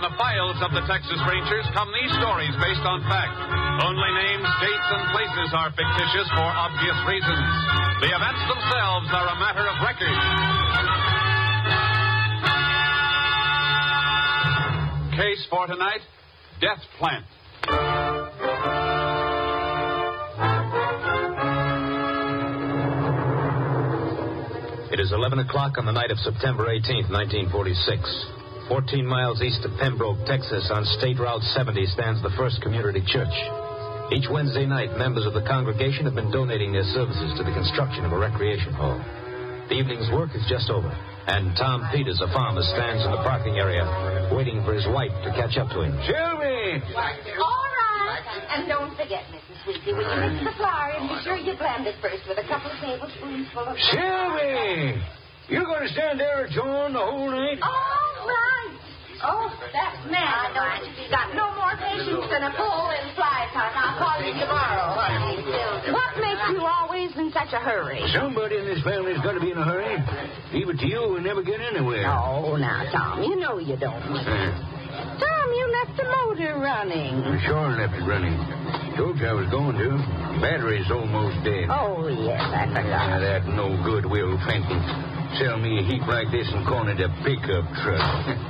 In the files of the Texas Rangers come these stories based on fact. Only names, dates, and places are fictitious for obvious reasons. The events themselves are a matter of record. Case for tonight, Death Plant. It is 11 o'clock on the night of September 18th, 1946. 14 miles east of Pembroke, Texas, on State Route 70 stands the First Community Church. Each Wednesday night, members of the congregation have been donating their services to the construction of a recreation hall. The evening's work is just over, and Tom Peters, a farmer, stands in the parking area waiting for his wife to catch up to him. Sylvie! All right. And don't forget, Mrs. Sweetie, when you mix the flour in, be sure you blend it first with a couple of tablespoonfuls of... Sylvie! You're going to stand there at John the whole night? All right. Oh, that's mad. I know you've got no more patience than a bull in fly time. I'll call you tomorrow. What makes you always in such a hurry? Somebody in this family's got to be in a hurry. Leave it to you, we'll never get anywhere. Oh, now, Tom, you know you don't. Tom, you left the motor running. I sure left it running. Told you I was going to. Battery's almost dead. Oh, yes, I forgot. Now, that no good Will Fenton. Sell me a heap like this and call it a pickup truck.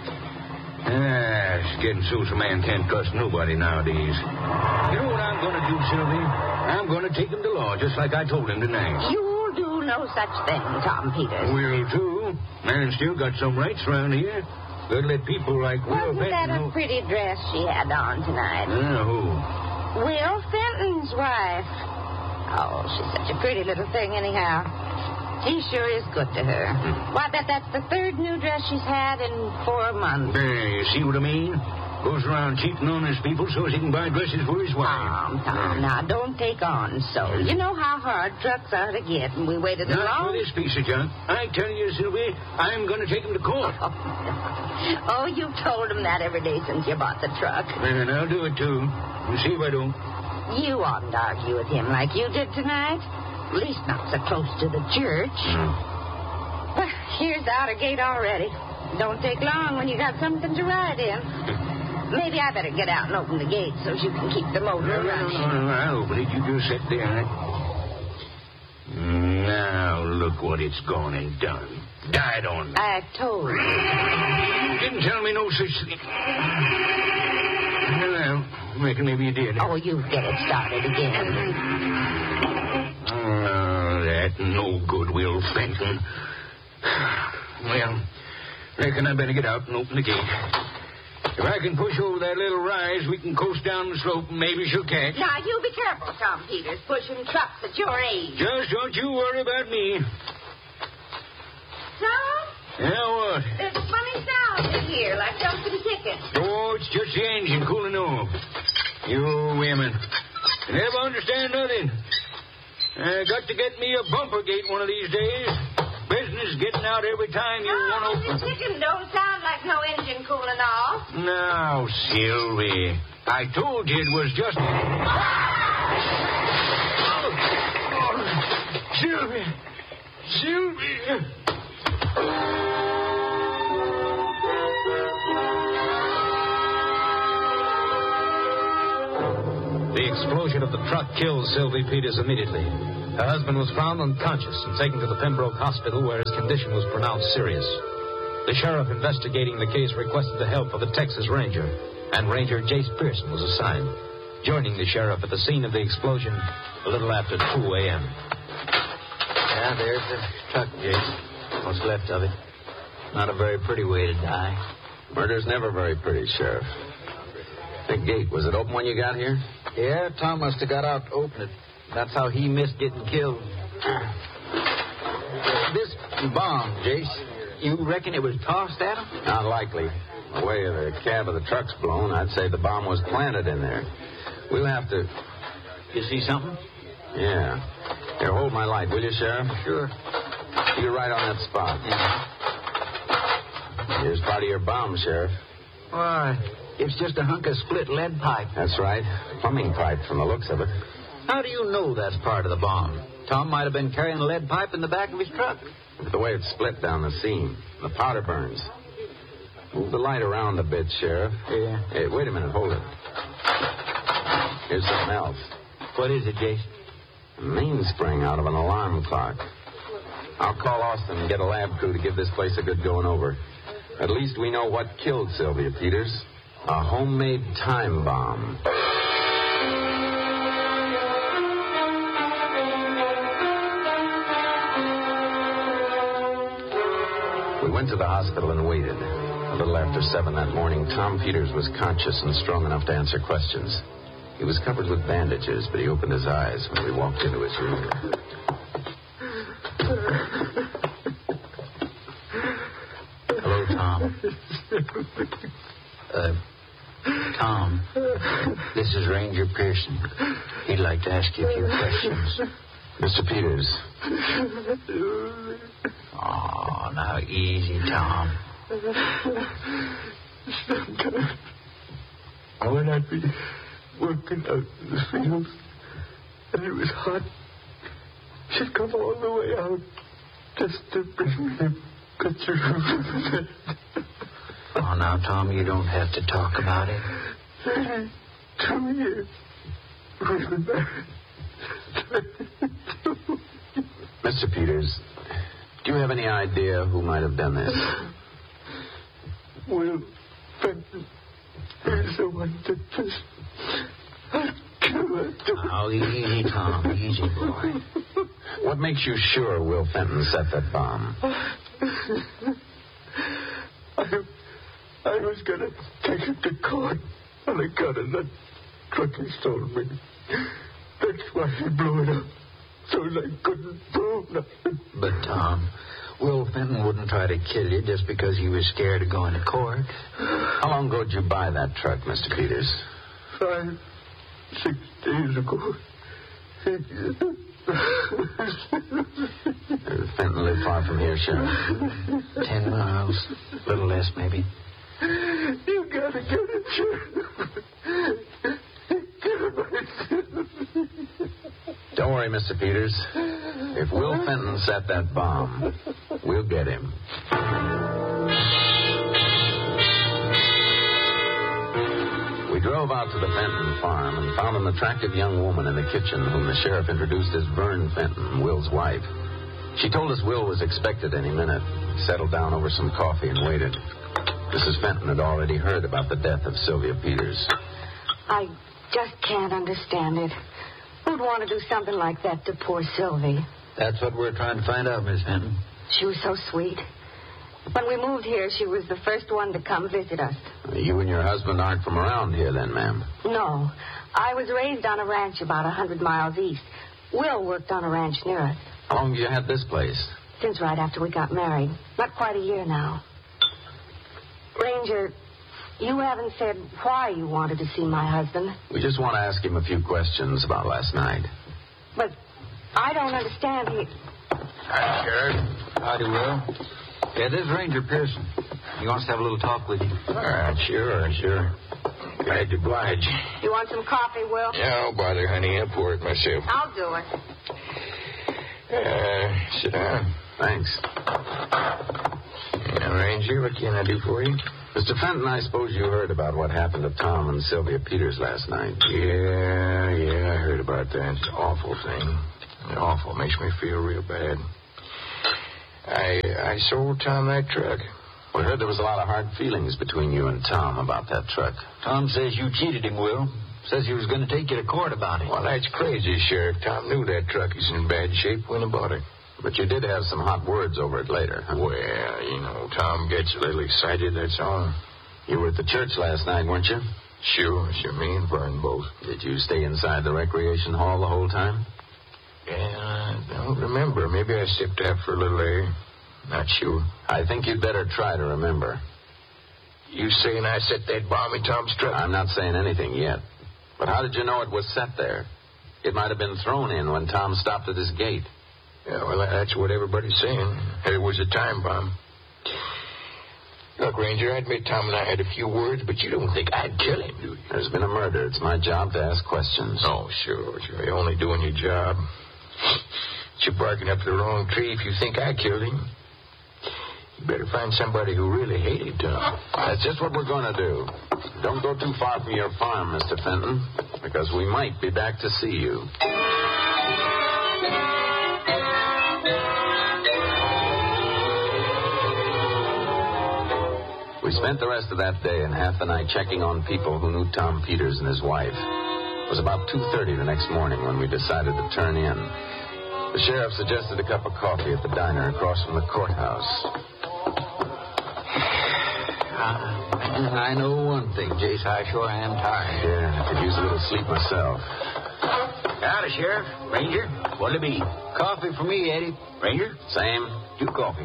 It's getting so a man can't trust nobody nowadays. You know what I'm going to do, Sylvie? I'm going to take him to law, just like I told him tonight. You'll do no such thing, Tom Peters. Will, too. Man still got some rights around here. Gotta let people like Will Wasn't that Fenton a pretty dress she had on tonight? Who? Will Fenton's wife. Oh, she's such a pretty little thing anyhow. He sure is good to her. Why, I bet that's the third new dress she's had in 4 months. You see what I mean? Goes around cheating on his people so he can buy dresses for his wife. Tom, now, don't take on so. You know how hard trucks are to get, and we waited a Not long... for this piece of junk. I tell you, Sylvie, I'm going to take him to court. Oh, you've told him that every day since you bought the truck. And I'll do it, too. You see if I don't. You oughtn't to argue with him like you did tonight. At least not so close to the church. Well, here's the outer gate already. Don't take long when you got something to ride in. Maybe I better get out and open the gate so you can keep the motor running. No, I'll open it. You just sit there. Now, look what it's gone and done. Died on me. I told you. You didn't tell me no such thing. Well, I reckon maybe you did. Oh, you get it started again. That no good, Will Fenton. Well, reckon I better get out and open the gate. If I can push over that little rise, we can coast down the slope and maybe she'll catch. Now, you be careful, Tom Peters, pushing trucks at your age. Just don't you worry about me. Tom? Yeah, what? There's a funny sound in here, like something ticking. Oh, it's just the engine cooling off. You women. You never understand nothing. I got to get me a bumper gate one of these days. Business getting out every time you want to open. The chicken don't sound like no engine cooling off. Now, Sylvie, I told you it was just... Sylvie! Sylvie! The explosion of the truck killed Sylvie Peters immediately. Her husband was found unconscious and taken to the Pembroke Hospital, where his condition was pronounced serious. The sheriff investigating the case requested the help of the Texas Ranger, and Ranger Jace Pearson was assigned, joining the sheriff at the scene of the explosion a little after 2 a.m. Yeah, there's the truck, Jace. What's left of it. Not a very pretty way to die. Murder's never very pretty, Sheriff. The gate, was it open when you got here? Yeah, Tom must have got out to open it. That's how he missed getting killed. This bomb, Jace, you reckon it was tossed at him? Not likely. The way the cab of the truck's blown, I'd say the bomb was planted in there. We'll have to... You see something? Yeah. Here, hold my light, will you, Sheriff? Sure. You're right on that spot. Yeah. Here's part of your bomb, Sheriff. Why, it's just a hunk of split lead pipe. That's right. Plumbing pipe from the looks of it. How do you know that's part of the bomb? Tom might have been carrying a lead pipe in the back of his truck. Look at the way it's split down the seam. The powder burns. Move the light around a bit, Sheriff. Yeah. Hey, wait a minute. Hold it. Here's something else. What is it, Jason? A mainspring out of an alarm clock. I'll call Austin and get a lab crew to give this place a good going over. At least we know what killed Sylvia Peters. A homemade time bomb. We went to the hospital and waited. A little after 7 that morning, Tom Peters was conscious and strong enough to answer questions. He was covered with bandages, but he opened his eyes when we walked into his room. Hello, Tom. Tom, this is Ranger Pearson. He'd like to ask you a few questions. Mr. Peters. Oh, now easy, Tom. Sometimes when I'd be working out in the fields and it was hot, she'd come all the way out just to bring me a picture of the Oh, now, Tom, you don't have to talk about it. 2 years. We've been married. Mr. Peters, do you have any idea who might have done this? Will Fenton is the one that just... I'd kill her. Oh, easy, Tom. Easy, boy. What makes you sure Will Fenton set that bomb? I was going to take it to court on account of that truck he stole me. That's why he blew it up, so I couldn't prove nothing. But, Tom, Will Fenton wouldn't try to kill you just because he was scared of going to court. How long ago did you buy that truck, Mr. Peters? 5, 6 days ago. Fenton lived far from here, Sheriff. 10 miles. A little less, maybe. You gotta get it, Sheriff. Don't worry, Mr. Peters. If Will Fenton set that bomb, we'll get him. We drove out to the Fenton farm and found an attractive young woman in the kitchen whom the sheriff introduced as Vern Fenton, Will's wife. She told us Will was expected any minute. We settled down over some coffee and waited. Mrs. Fenton had already heard about the death of Sylvia Peters. I just can't understand it. Who'd want to do something like that to poor Sylvie? That's what we're trying to find out, Miss Fenton. She was so sweet. When we moved here, she was the first one to come visit us. You and your husband aren't from around here then, ma'am? No. I was raised on a ranch about 100 miles east. Will worked on a ranch near us. How long have you had this place? Since right after we got married. Not quite a year now. Ranger, you haven't said why you wanted to see my husband. We just want to ask him a few questions about last night. But I don't understand. Hi, Sheriff. Howdy, Will. Yeah, this is Ranger Pearson. He wants to have a little talk with you. All right, sure. Glad to oblige. You want some coffee, Will? Yeah, no bother, honey. I'll pour it myself. I'll do it. Sit down. Thanks. Now, Ranger, what can I do for you? Mr. Fenton, I suppose you heard about what happened to Tom and Sylvia Peters last night. Yeah, I heard about that. It's an awful thing. Awful. Makes me feel real bad. I sold Tom that truck. We heard there was a lot of hard feelings between you and Tom about that truck. Tom says you cheated him, Will. Says he was going to take you to court about it. Well, that's crazy, Sheriff. Tom knew that truck is in bad shape when he bought it. But you did have some hot words over it later, huh? Well, Tom gets a little excited, that's all. You were at the church last night, weren't you? Sure, me and Vern both. Did you stay inside the recreation hall the whole time? Yeah, I don't remember. Maybe I stepped out for a little air. Not sure. I think you'd better try to remember. You saying I set that bomb in Tom's truck? I'm not saying anything yet. But how did you know it was set there? It might have been thrown in when Tom stopped at his gate. Yeah, well, that's what everybody's saying. It was a time bomb. Look, Ranger, I admit Tom and I had a few words, but you don't think I'd kill him, do you? There's been a murder. It's my job to ask questions. Oh, sure. You're only doing your job. You're barking up the wrong tree if you think I killed him. You better find somebody who really hated Tom. That's just what we're going to do. Don't go too far from your farm, Mr. Fenton, because we might be back to see you. We spent the rest of that day and half the night checking on people who knew Tom Peters and his wife. It was about 2:30 the next morning when we decided to turn in. The sheriff suggested a cup of coffee at the diner across from the courthouse. I know one thing, Jace. I sure am tired. Yeah, I could use a little sleep myself. Howdy, Sheriff. Ranger, what'll it be? Coffee for me, Eddie. Ranger? Same? 2 coffees.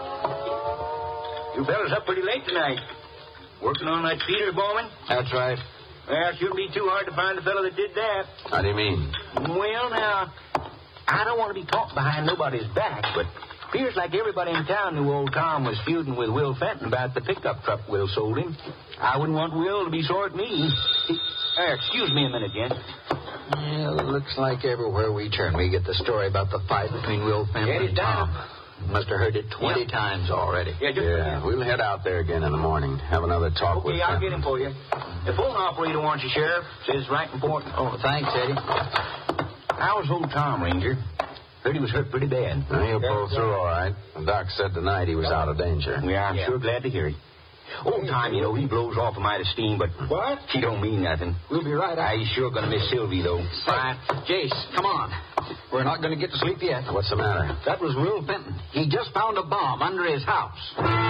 You fellas up pretty late tonight. Working on that Peters Bowman? That's right. Well, it shouldn't be too hard to find the fellow that did that. How do you mean? Well, now, I don't want to be talked behind nobody's back, but appears like everybody in town knew old Tom was feuding with Will Fenton about the pickup truck Will sold him. I wouldn't want Will to be sore at me. Excuse me a minute, Jen. Well, it looks like everywhere we turn, we get the story about the fight between Will Fenton Get it and down. Tom. Must have heard it 20 times already. Yeah, we'll head out there again in the morning. Have another talk with Okay, I'll Fenton. get him for you. The phone operator wants you, Sheriff. Says right important. Oh, thanks, Eddie. How's old Tom, Ranger? Heard he was hurt pretty bad. Well, he'll pull through all right. The doc said tonight he was out of danger. Yeah, I'm sure glad to hear it. Old Tom, you know, he blows off a mite of steam, but he don't mean nothing. We'll be right out. He's sure going to miss Sylvie, though. Right. Jace, come on. We're not going to get to sleep yet. What's the matter? That was Will Fenton. He just found a bomb under his house.